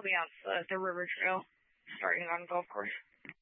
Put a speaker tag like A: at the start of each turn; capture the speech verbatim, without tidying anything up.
A: I'll be on the, the river trail starting on golf course.